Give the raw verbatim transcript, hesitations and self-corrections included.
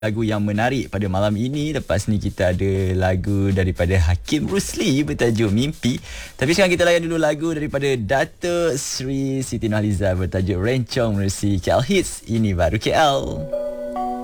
lagu yang menarik pada malam ini. Lepas ni kita ada lagu daripada Hakim Rusli bertajuk Mimpi. Tapi sekarang kita layan dulu lagu daripada Datuk Sri Siti Nurhaliza bertajuk Rencong Mercy K L Hits. Ini baru K L.